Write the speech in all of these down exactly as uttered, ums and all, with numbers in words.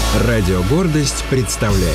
Радио «Гордость» представляет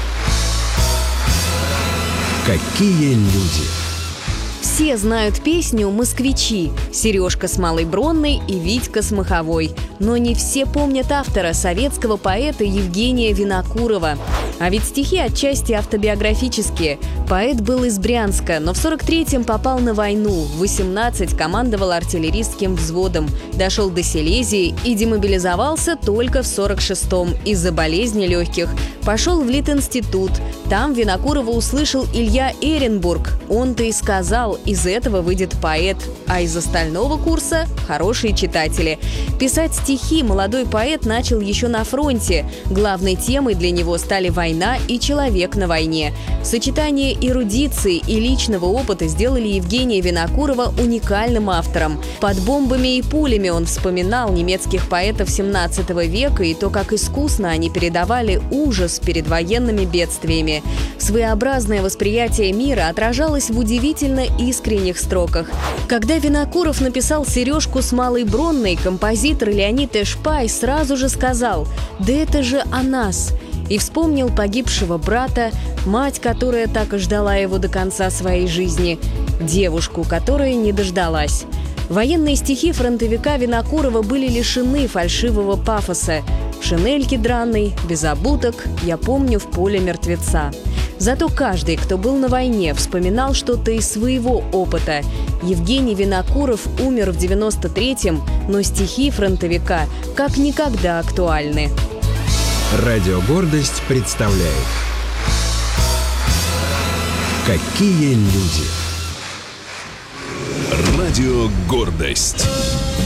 «Какие люди». Все знают песню «Москвичи» — Сережка с Малой Бронной и Витька с Маховой. Но не все помнят автора, советского поэта Евгения Винокурова. А ведь стихи отчасти автобиографические. Поэт был из Брянска, но в сорок третьем попал на войну, в восемнадцать командовал артиллерийским взводом, дошел до Силезии и демобилизовался только в сорок шестом из-за болезни легких. Пошел в Литинститут. Там Винокурова услышал Илья Эренбург. Он-то и сказал: из этого выйдет поэт, а из остального курса – хорошие читатели. Писать стихи молодой поэт начал еще на фронте. Главной темой для него стали война и человек на войне. Сочетание эрудиции и личного опыта сделали Евгения Винокурова уникальным автором. Под бомбами и пулями он вспоминал немецких поэтов семнадцатого века и то, как искусно они передавали ужас перед военными бедствиями. Своеобразное восприятие мира отражалось в удивительно искренних строках. Когда Винокуров написал «Сережку с Малой Бронной», композитор Леонид Эшпай сразу же сказал: «Да это же о нас!» И вспомнил погибшего брата, мать, которая так и ждала его до конца своей жизни, девушку, которая не дождалась. Военные стихи фронтовика Винокурова были лишены фальшивого пафоса. В шинельке драной, без обуток, я помню в поле мертвеца. Зато каждый, кто был на войне, вспоминал что-то из своего опыта. Евгений Винокуров умер в девяносто третьем, но стихи фронтовика как никогда актуальны. Радио «Гордость» представляет «Какие люди». Радио «Гордость».